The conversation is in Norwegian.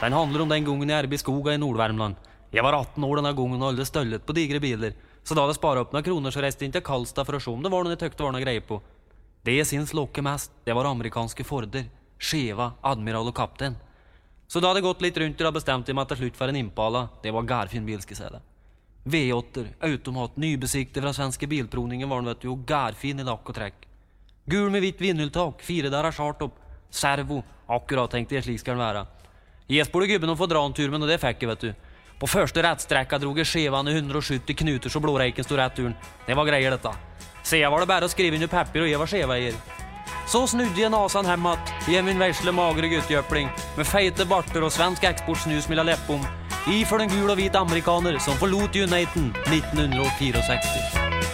Den handler om den gången jeg arbeid i skoga i Nordvärmland. Jeg var 18 år denne gången og aldri støllet på digre biler. Så da hadde jeg sparet opp noen kroner, så reiste jeg inn til Karlstad for å se om det var noen jeg tøkte var noe greie på. Det jeg syns lokke mest, det var amerikanske Forder, Cheva, admiral og kaptein. Så da hadde jeg gått litt rundt og bestemt meg til slutt for en Impala. Det var gærfin bil, skal jeg si det. V8, automat, nybesiktet fra svenske bilprovningen var den, vet du, og gærfin i lakk og trekk. Gul med hvitt vindhjultak, 4 der chartopp, servo, akkurat tenkte jeg slik skal den være. Jeg spurte gubben om å få dra en tur, men det fikk jeg, vet du. På første rettstrekka drog jeg Chevan i 170 knuter så blåreiken stod rett turen. Det var greier dette. Så jeg var det bare å skrive under papir, og jeg var Cheva-eier. Så snudde jeg nasan hemmat, i min versle magre guttjøpling, med feite barter og svensk eksportsnus mellom leppom, i for den gul og hvit amerikaner som forlot Uniten 1964.